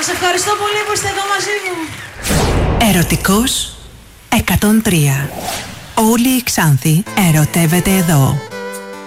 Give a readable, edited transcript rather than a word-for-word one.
Σας ευχαριστώ πολύ που είστε εδώ μαζί μου. Ερωτικός 103. Όλη η Ξάνθη ερωτεύεται εδώ.